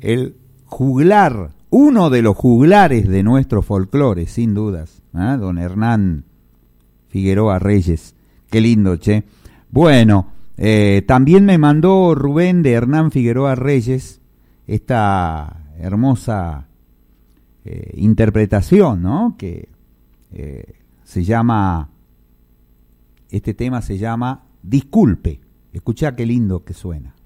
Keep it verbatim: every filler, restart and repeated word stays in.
el juglar, uno de los juglares de nuestro folclore, sin dudas, ¿eh? Don Hernán Figueroa Reyes. Qué lindo, che. Bueno, eh, también me mandó Rubén de Hernán Figueroa Reyes esta hermosa eh, interpretación, ¿no? Que eh, se llama, este tema se llama Disculpe. Escuchá qué lindo que suena.